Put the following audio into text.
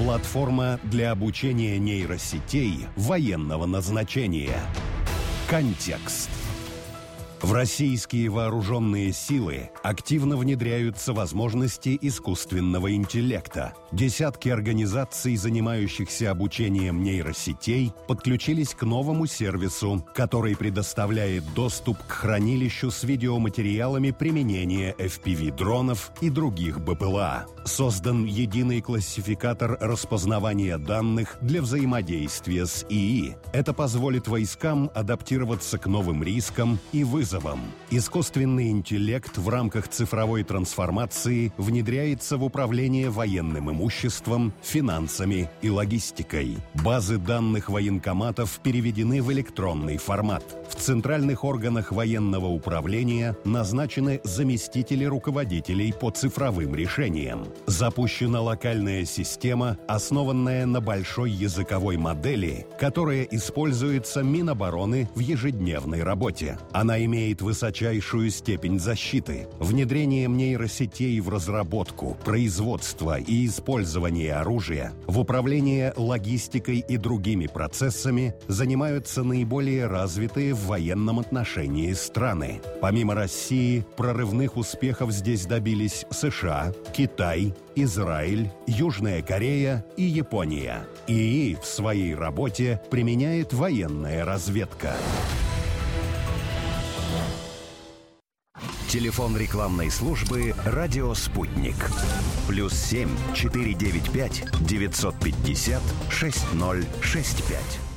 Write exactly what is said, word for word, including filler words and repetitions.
Платформа для обучения нейросетей военного назначения. Контекст. В российские вооруженные силы активно внедряются возможности искусственного интеллекта. Десятки организаций, занимающихся обучением нейросетей, подключились к новому сервису, который предоставляет доступ к хранилищу с видеоматериалами применения эф пи ви-дронов и других бэ пэ эл а. Создан единый классификатор распознавания данных для взаимодействия с ИИ. Это позволит войскам адаптироваться к новым рискам и вызовам. Искусственный интеллект в рамках цифровой трансформации внедряется в управление военным имуществом, финансами и логистикой. Базы данных военкоматов переведены в электронный формат. В центральных органах военного управления назначены заместители руководителей по цифровым решениям. Запущена локальная система, основанная на большой языковой модели, которая используется Минобороны в ежедневной работе. Она имеет высочайшую степень защиты. Внедрением нейросетей в разработку, производство и использование оружия, в управление логистикой и другими процессами занимаются наиболее развитые в военном отношении страны. Помимо России, прорывных успехов здесь добились США, Китай, Израиль, Южная Корея и Япония. ИИ в своей работе применяет военная разведка. Телефон рекламной службы «Радио Спутник». Плюс семь четыре девять пять девятьсот пятьдесят шесть ноль шесть пять.